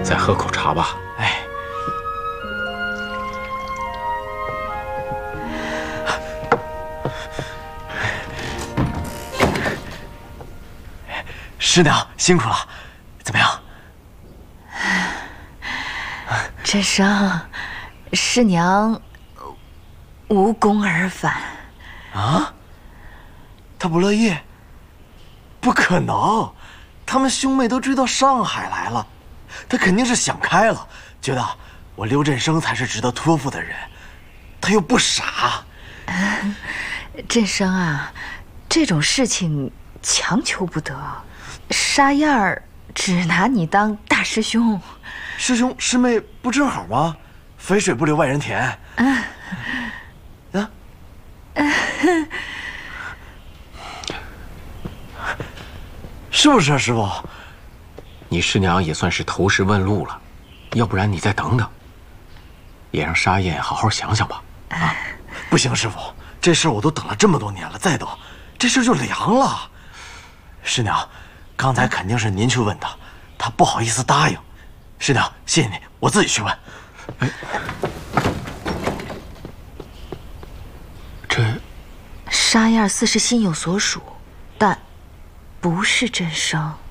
再喝口茶吧。 哎，师娘辛苦了，怎么样？ 真生，师娘无功而返。 啊？他不乐意？不可能，他们兄妹都追到上海来了，他肯定是想开了，觉得我刘振生才是值得托付的人，他又不傻。 振生啊，这种事情强求不得，沙燕儿只拿你当大师兄。 师兄师妹不正好吗？肥水不流外人田。啊？是不是啊，师傅？ 你师娘也算是投石问路了，要不然你再等等，也让沙燕好好想想吧。啊， 不行，师傅，这事儿我都等了这么多年了，再等，这事儿就凉了。师娘，刚才肯定是您去问他，他不好意思答应。师娘，谢谢你，我自己去问。 哎，这沙燕似是心有所属，但不是振生。